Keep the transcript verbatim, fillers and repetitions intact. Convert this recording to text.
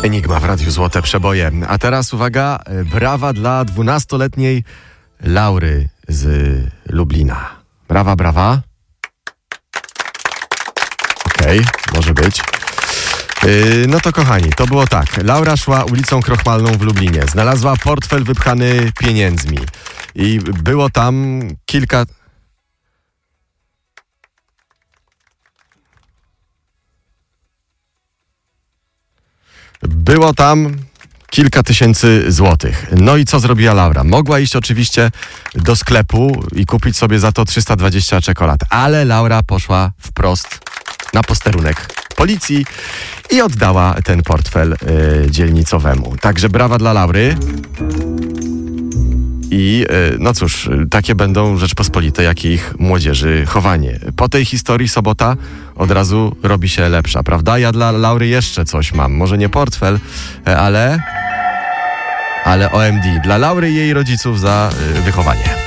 Enigma w Radiu Złote Przeboje. A teraz uwaga, brawa dla dwunastoletniej Laury z Lublina. Brawa, brawa. Okej, okay, może być. Yy, no to kochani, to było tak. Laura szła ulicą Krochmalną w Lublinie. Znalazła portfel wypchany pieniędzmi. I było tam kilka... Było tam kilka tysięcy złotych. No i co zrobiła Laura? Mogła iść oczywiście do sklepu i kupić sobie za to trzysta dwadzieścia czekolad, ale Laura poszła wprost na posterunek policji i oddała ten portfel y, dzielnicowemu. Także brawa dla Laury. I y, no cóż, takie będą Rzeczpospolite, jak i ich młodzieży chowanie. Po tej historii sobota od razu robi się lepsza, prawda? Ja dla Laury jeszcze coś mam. Może nie portfel, ale... ale O M D. Dla Laury i jej rodziców za y, wychowanie.